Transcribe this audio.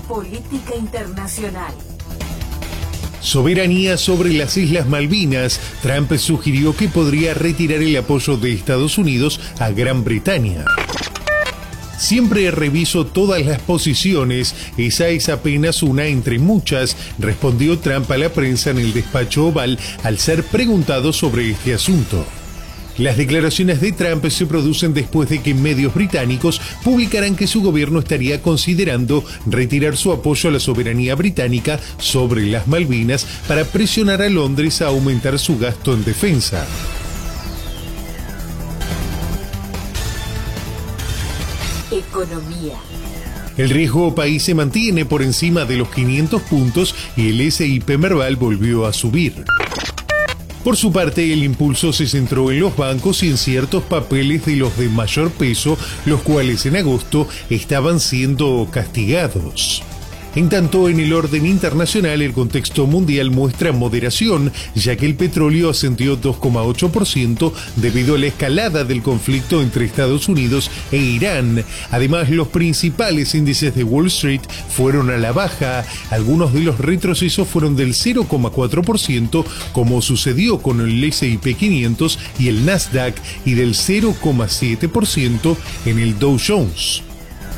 Política internacional. Soberanía sobre las Islas Malvinas. Trump sugirió que podría retirar el apoyo de Estados Unidos a Gran Bretaña. Siempre reviso todas las posiciones, esa es apenas una entre muchas, respondió Trump a la prensa en el despacho Oval al ser preguntado sobre este asunto. Las declaraciones de Trump se producen después de que medios británicos publicaran que su gobierno estaría considerando retirar su apoyo a la soberanía británica sobre las Malvinas para presionar a Londres a aumentar su gasto en defensa. Economía. El riesgo país se mantiene por encima de los 500 puntos y el S&P Merval volvió a subir. Por su parte, el impulso se centró en los bancos y en ciertos papeles de los de mayor peso, los cuales en agosto estaban siendo castigados. En tanto, en el orden internacional, el contexto mundial muestra moderación, ya que el petróleo ascendió 2,8% debido a la escalada del conflicto entre Estados Unidos e Irán. Además, los principales índices de Wall Street fueron a la baja. Algunos de los retrocesos fueron del 0,4%, como sucedió con el S&P 500 y el Nasdaq, y del 0,7% en el Dow Jones.